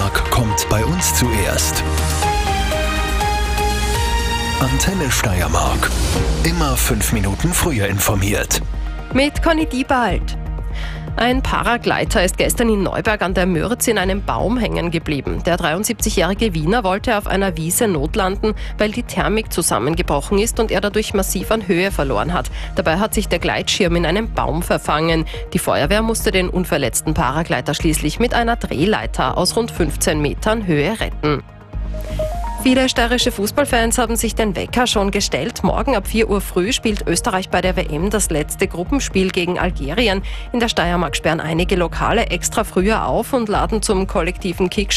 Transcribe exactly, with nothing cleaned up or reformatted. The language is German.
Steiermark kommt bei uns zuerst. Antenne Steiermark. Immer fünf Minuten früher informiert. Mit Conny Diebald. Ein Paragleiter ist gestern in Neuberg an der Mürz in einem Baum hängen geblieben. Der dreiundsiebzigjährige Wiener wollte auf einer Wiese notlanden, weil die Thermik zusammengebrochen ist und er dadurch massiv an Höhe verloren hat. Dabei hat sich der Gleitschirm in einem Baum verfangen. Die Feuerwehr musste den unverletzten Paragleiter schließlich mit einer Drehleiter aus rund fünfzehn Metern Höhe retten. Viele steirische Fußballfans haben sich den Wecker schon gestellt. Morgen ab vier Uhr früh spielt Österreich bei der W M das letzte Gruppenspiel gegen Algerien. In der Steiermark sperren einige Lokale extra früher auf und laden zum kollektiven Kick